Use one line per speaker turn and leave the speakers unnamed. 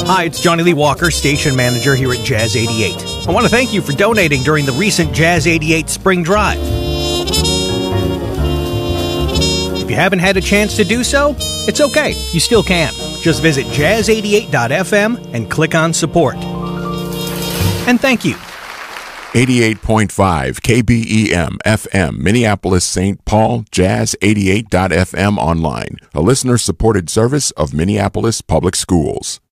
Hi, it's Johnny Lee Walker, station manager here at Jazz 88. I want to thank you for donating during the recent Jazz 88 Spring Drive. If you haven't had a chance to do so, it's okay. You still can. Just visit jazz88.fm and click on support. And thank you.
88.5 KBEM FM, Minneapolis, St. Paul, Jazz88.fm online, a listener-supported service of Minneapolis Public Schools.